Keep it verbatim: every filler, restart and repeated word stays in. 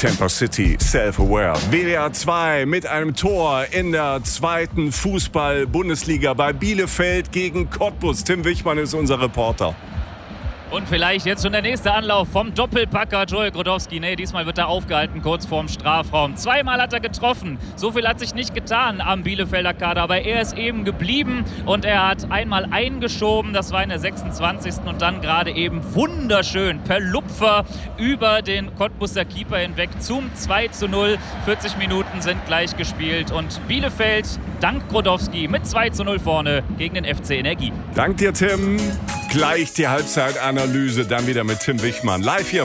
Temper City, Self-Aware. W D R zwei mit einem Tor in der zweiten Fußball-Bundesliga bei Bielefeld gegen Cottbus. Tim Wichmann ist unser Reporter. Und vielleicht jetzt schon der nächste Anlauf vom Doppelpacker Joel Grodowski. Nee, diesmal wird er aufgehalten, kurz vorm Strafraum. Zweimal hat er getroffen. So viel hat sich nicht getan am Bielefelder Kader. Aber er ist eben geblieben und er hat einmal eingeschoben. Das war in der sechsundzwanzigsten Und dann gerade eben wunderschön per Lupfer über den Cottbuser Keeper hinweg zum zwei zu null. vierzig Minuten sind gleich gespielt. Und Bielefeld, dank Grodowski, mit zwei zu null vorne gegen den F C Energie. Dank dir, Tim. Gleich die Halbzeitanalyse, dann wieder mit Tim Wichmann. Live hier